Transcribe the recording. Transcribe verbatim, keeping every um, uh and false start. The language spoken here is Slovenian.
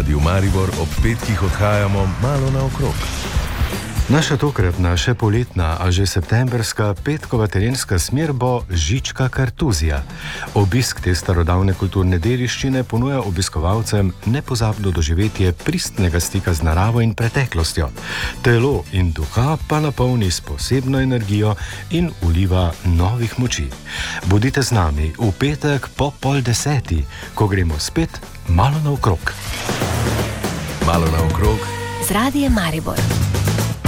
Radiu Maribor ob petkih odhajamo malo naokrog. Naša tokratna, še poletna, a že septembrska petkova terenska smer bo Žička Kartuzija. Obisk te starodavne kulturne dediščine ponuja obiskovalcem nepozabno doživetje pristnega stika z naravo in preteklostjo. Telo in duha pa napolni s posebno energijo in vliva novih moči. Bodite z nami v petek po pol deseti, ko gremo spet malo naokrog. Malo naokrog z Radiem Maribor.